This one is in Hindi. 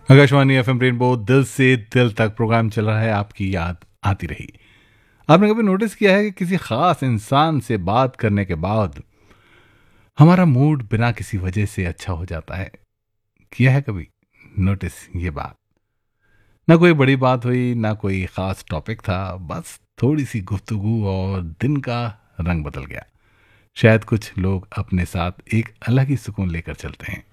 आकाशवाणी एफएम रेनबो दिल से दिल तक प्रोग्राम चल रहा है। आपकी याद आती रही। आपने कभी नोटिस किया है कि किसी खास इंसान से बात करने के बाद हमारा मूड बिना किसी वजह से अच्छा हो जाता है? किया है कभी नोटिस ये बात? ना कोई बड़ी बात हुई, ना कोई खास टॉपिक था, बस थोड़ी सी गुफ्तगू और दिन का रंग बदल गया। शायद कुछ लोग अपने साथ एक अलग ही सुकून लेकर चलते हैं।